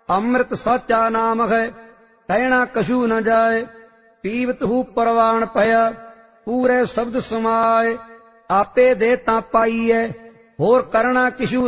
ਅੰਮ੍ਰਿਤ ਸਾਚਾ ਨਾਮ ਹੈ, ਕਹਿਣਾ ਕਛੂ ਨ ਜਾਏ। ਪੀਵਤ ਹੂ ਪ੍ਰਵਾਨ ਭਇਆ, ਪੂਰੇ ਸ਼ਬਦ ਸਮਾਏ। ਆਪੇ ਦੇ ਤਾਂ ਪਾਈਐ, ਹੋਰ ਕਰਣਾ ਕਿਛੂ